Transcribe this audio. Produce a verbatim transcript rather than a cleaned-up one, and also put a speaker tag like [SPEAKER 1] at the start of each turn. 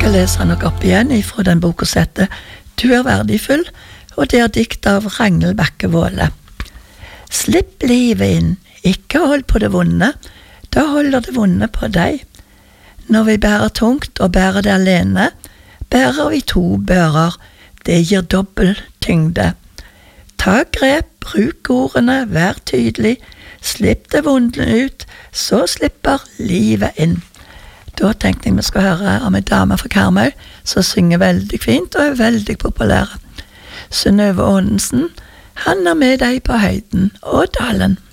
[SPEAKER 1] skal lese noe opp igjen fra den boka som heter «Du er verdifull», og det er dikt av Ragnhild Bakke Våle. Slipp livet inn, ikke hold på det vonde, da holder det vonde på deg. Når vi bærer tungt og bærer det alene, bærer vi to bører, det gir dobbel tyngde. Ta grep, bruk ordene, vær tydelig, slipp det vonde ut, så slipper livet inn. Da tenkte jeg vi skulle høre om en dame fra Karmøy som synger veldig fint og er veldig populær. Synnøve Aanensen, han er med deg på høyden og dalen.